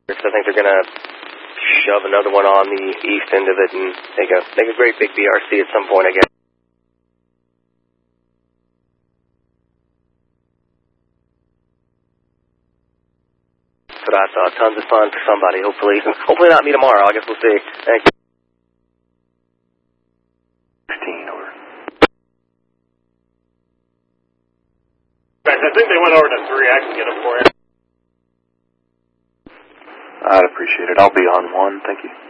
I think they're going to shove another one on the east end of it and make a great big BRC at some point, I guess. But I saw tons of fun for somebody, hopefully. Hopefully not me tomorrow. I guess we'll see. Thank you. 16 over. Guys, I think they went over to 3. I can get them for you. I'd appreciate it. I'll be on 1. Thank you.